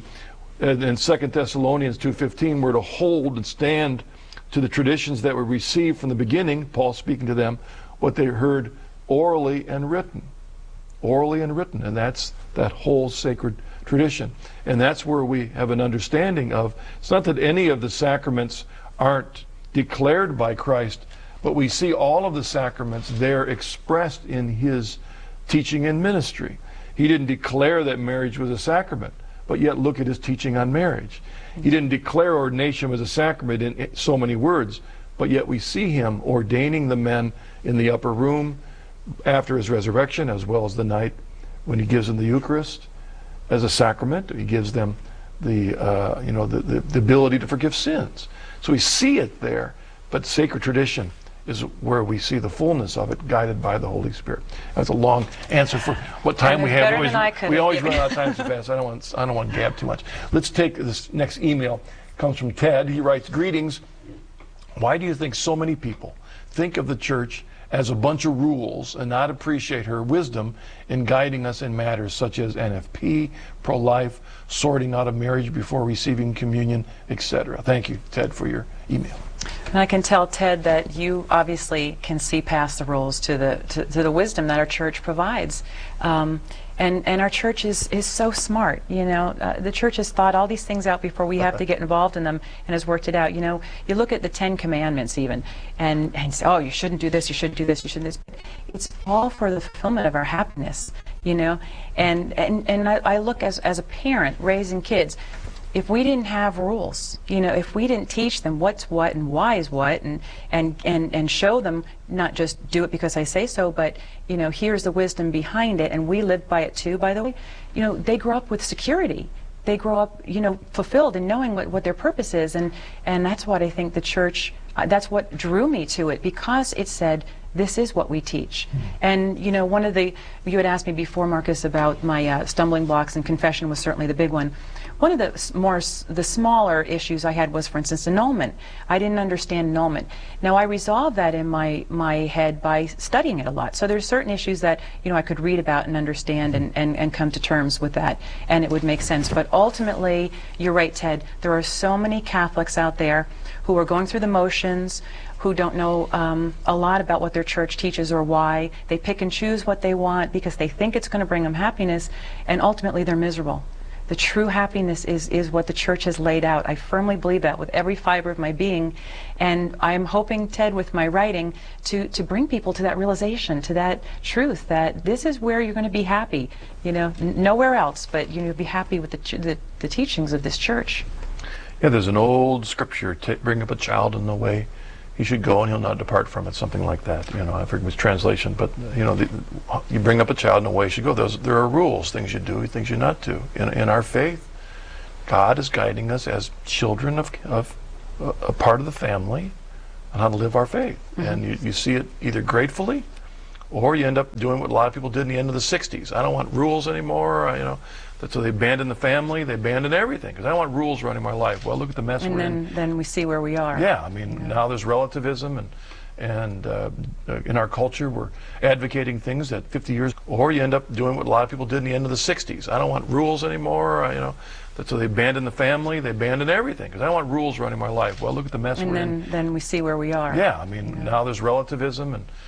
in Second Thessalonians two fifteen, we're to hold and stand to the traditions that were received from the beginning, Paul speaking to them, what they heard orally and written. Orally and written, and that's that whole sacred tradition. And that's where we have an understanding of, it's not that any of the sacraments aren't declared by Christ, but we see all of the sacraments there expressed in his teaching and ministry. He didn't declare that marriage was a sacrament, but yet look at his teaching on marriage. He didn't declare ordination was a sacrament in so many words, but yet we see him ordaining the men in the upper room after his resurrection, as well as the night when he gives them the Eucharist as a sacrament. He gives them the uh, you know the, the, the ability to forgive sins. So we see it there, but sacred tradition is where we see the fullness of it, guided by the Holy Spirit. That's a long answer for what time we have. We always, we always run out of time so fast. I don't want I don't want to gab too much. Let's take this next email. It comes from Ted. He writes, "Greetings. Why do you think so many people think of the church as a bunch of rules and not appreciate her wisdom in guiding us in matters such as N F P, pro-life, sorting out of marriage before receiving communion, et cetera" Thank you, Ted, for your email. And I can tell, Ted, that you obviously can see past the rules to the to, to the wisdom that our church provides. Um, and, and our church is, is so smart, you know. Uh, the church has thought all these things out before we have to get involved in them, and has worked it out. You know, you look at the Ten Commandments even, and, and say, oh, you shouldn't do this, you shouldn't do this, you shouldn't do this. It's all for the fulfillment of our happiness, you know. And, and, and I, I look as, as a parent raising kids, if we didn't have rules, you know, if we didn't teach them what's what and why is what, and and and and show them, not just do it because I say so, but you know, here's the wisdom behind it, and we live by it too, by the way, you know, they grow up with security. they grow up, you know, fulfilled and knowing what, what their purpose is. And, and that's what I think the church, uh, that's what drew me to it, because it said, this is what we teach. Mm-hmm. And, you know, one of the, you had asked me before, Marcus, about my uh, stumbling blocks, and confession was certainly the big one. One of the s- more, s- the smaller issues I had was, for instance, annulment. I didn't understand annulment. Now, I resolved that in my, my head by studying it a lot. So there's certain issues that, you know, I could read about and understand and, and, and come to terms with that, and it would make sense. But ultimately, you're right, Ted, there are so many Catholics out there who are going through the motions, who don't know um, a lot about what their church teaches or why. They pick and choose what they want because they think it's going to bring them happiness, and ultimately they're miserable. The true happiness is, is what the church has laid out. I firmly believe that with every fiber of my being, and I'm hoping, Ted, with my writing, to, to bring people to that realization, to that truth, that this is where you're going to be happy, you know, n- nowhere else, but you know, be happy with the, ch- the, the teachings of this church. Yeah, there's an old scripture, t- bring up a child in the way he should go and he'll not depart from it, something like that. You know, I forget which translation, but you know, the, you bring up a child in the way he should go. Those, there are rules, things you do, things you not do. In, in our faith, God is guiding us as children of, of uh, a part of the family on how to live our faith. Mm-hmm. And you, you see it either gratefully, or you end up doing what a lot of people did in the end of the sixties. I don't want rules anymore, you know. So they abandon the family, they abandon everything, because I don't want rules running my life. Well, look at the mess and we're then, in. then we see where we are. Yeah, I mean, yeah. Now there's relativism, and and uh, in our culture we're advocating things that fifty years, or you end up doing what a lot of people did in the end of the sixties. I don't want rules anymore, you know. So they abandon the family, they abandon everything, because I don't want rules running my life. Well, look at the mess and we're then, in. And then we see where we are. Yeah, I mean, yeah. Now there's relativism, and